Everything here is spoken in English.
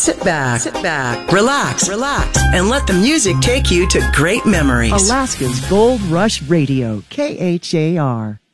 Sit back, relax, and let the music take you to great memories. Alaska's Gold Rush Radio, KHAR.